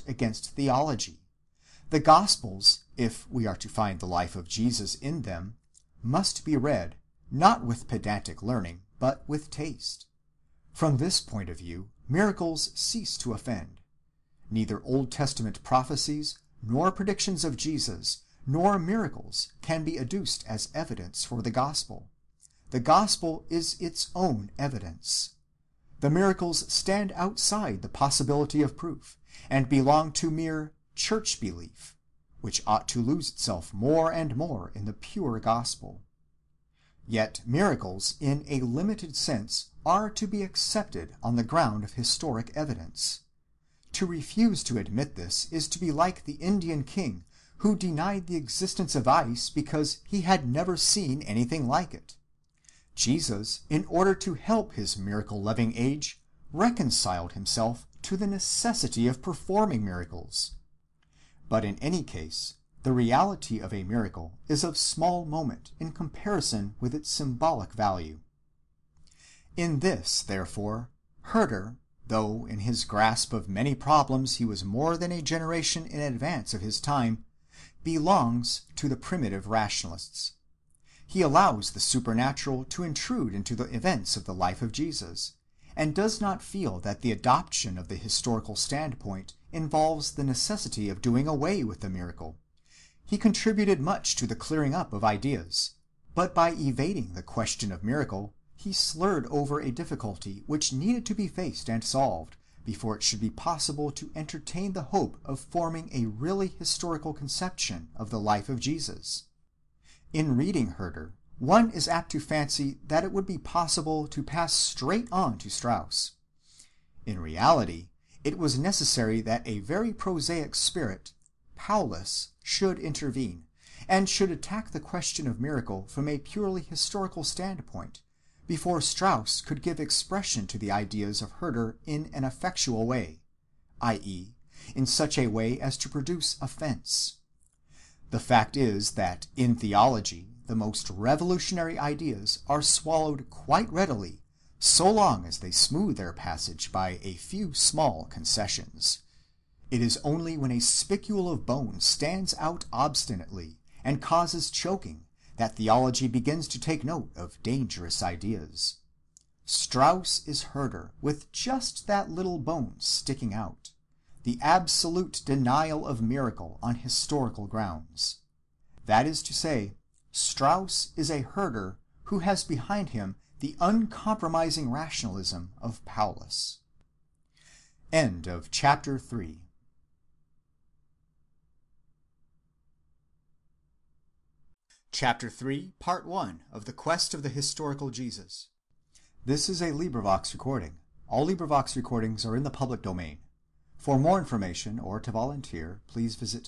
against theology. The Gospels, if we are to find the life of Jesus in them, must be read, not with pedantic learning, but with taste. From this point of view, miracles cease to offend. Neither Old Testament prophecies, nor predictions of Jesus, nor miracles can be adduced as evidence for the gospel. The gospel is its own evidence. The miracles stand outside the possibility of proof, and belong to mere church belief, which ought to lose itself more and more in the pure gospel. Yet miracles, in a limited sense, are to be accepted on the ground of historic evidence. To refuse to admit this is to be like the Indian king who denied the existence of ice because he had never seen anything like it. Jesus, in order to help his miracle-loving age, reconciled himself to the necessity of performing miracles. But in any case, the reality of a miracle is of small moment in comparison with its symbolic value. In this, therefore, Herder, though in his grasp of many problems he was more than a generation in advance of his time, belongs to the primitive rationalists. He allows the supernatural to intrude into the events of the life of Jesus, and does not feel that the adoption of the historical standpoint involves the necessity of doing away with the miracle. He contributed much to the clearing up of ideas, but by evading the question of miracle, he slurred over a difficulty which needed to be faced and solved before it should be possible to entertain the hope of forming a really historical conception of the life of Jesus. In reading Herder, one is apt to fancy that it would be possible to pass straight on to Strauss. In reality, it was necessary that a very prosaic spirit, Paulus, should intervene, and should attack the question of miracle from a purely historical standpoint, before Strauss could give expression to the ideas of Herder in an effectual way, i.e., in such a way as to produce offense. The fact is that in theology the most revolutionary ideas are swallowed quite readily, so long as they smooth their passage by a few small concessions. It is only when a spicule of bone stands out obstinately and causes choking that theology begins to take note of dangerous ideas. Strauss is Herder with just that little bone sticking out, the absolute denial of miracle on historical grounds. That is to say, Strauss is a Herder who has behind him the uncompromising rationalism of Paulus. End of chapter 3. Chapter 3, Part 1 of The Quest of the Historical Jesus. This is a LibriVox recording. All LibriVox recordings are in the public domain. For more information or to volunteer, please visit